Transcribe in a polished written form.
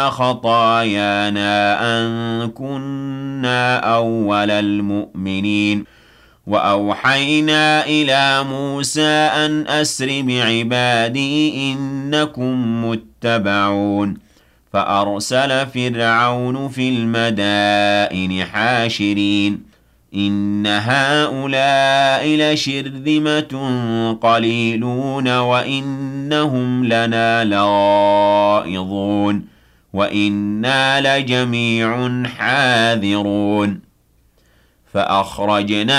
خطايانا أن كنا أول المؤمنين وأوحينا إلى موسى أن أسر بعبادي إنكم متبعون فأرسل فرعون في المدائن حاشرين إن هؤلاء لشرذمة قليلون وإنهم لنا لغائظون وإنا لجميع حاذرون فأخرجنا